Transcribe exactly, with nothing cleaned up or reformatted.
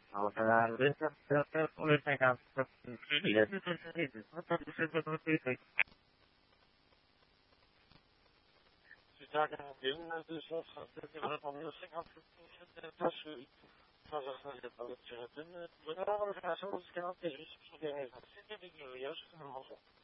Ao falar dessa política, filha de terceiros, não está sempre no perfeito. Se já garantiu, mas deixou só ter para o meu senhor, porque faz a saída para o teu. Agora vamos ficar só os que não têm isso, porque é mesmo. Se tem euros, não vou.